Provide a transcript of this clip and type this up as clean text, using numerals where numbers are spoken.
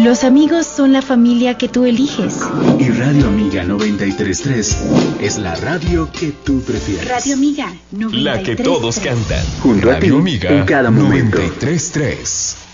Los amigos son la familia que tú eliges. Y Radio Amiga 93.3 es la radio que tú prefieres. Radio Amiga 93.3. La que todos cantan. Junto a ti, Radio Amiga en cada momento. 93.3.